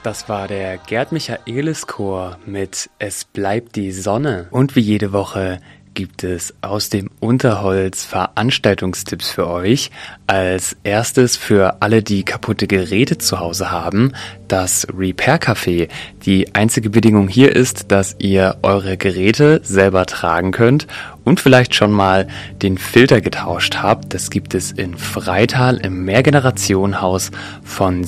Das war der Gerd Michaelis Chor mit Es bleibt die Sonne. Und wie jede Woche gibt es aus dem Unterholz Veranstaltungstipps für euch. Als erstes für alle, die kaputte Geräte zu Hause haben, das Repair Café. Die einzige Bedingung hier ist, dass ihr eure Geräte selber tragen könnt und vielleicht schon mal den Filter getauscht habt. Das gibt es in Freital im Mehrgenerationenhaus von